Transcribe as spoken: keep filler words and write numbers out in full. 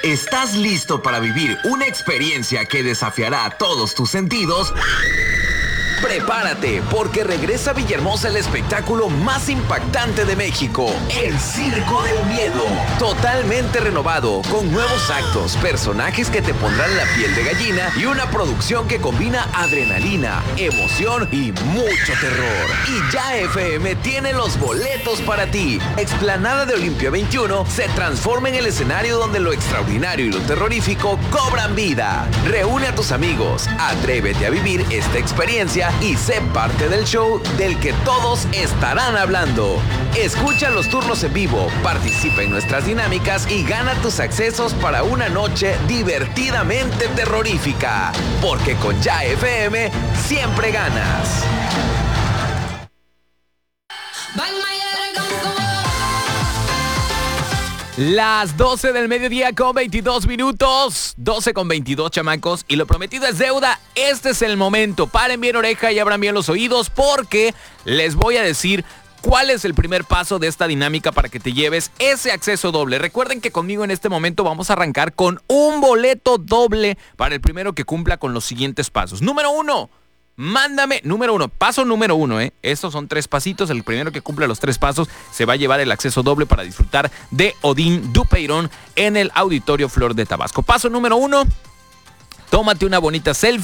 ¿Estás listo para vivir una experiencia que desafiará todos tus sentidos? Prepárate, porque regresa a Villahermosa el espectáculo más impactante de México, el Circo del Miedo. Totalmente renovado, con nuevos actos, personajes que te pondrán la piel de gallina y una producción que combina adrenalina, emoción y mucho terror. Y Ya F M tiene los boletos para ti. Explanada de Olimpia veintiuno se transforma en el escenario donde lo extraordinario y lo terrorífico cobran vida. Reúne a tus amigos, atrévete a vivir esta experiencia y sé parte del show del que todos estarán hablando. Escucha los turnos en vivo, participa en nuestras dinámicas y gana tus accesos para una noche divertidamente terrorífica. Porque con Ya F M siempre ganas. Las doce del mediodía con veintidós minutos, doce con veintidós, chamacos, y lo prometido es deuda. Este es el momento. Paren bien oreja y abran bien los oídos, porque les voy a decir cuál es el primer paso de esta dinámica para que te lleves ese acceso doble. Recuerden que conmigo en este momento vamos a arrancar con un boleto doble para el primero que cumpla con los siguientes pasos. Número uno. Mándame, número uno, paso número uno, ¿eh? Estos son tres pasitos. El primero que cumpla los tres pasos se va a llevar el acceso doble para disfrutar de Odín Dupeirón en el Auditorio Flor de Tabasco. Paso número uno, tómate una bonita selfie.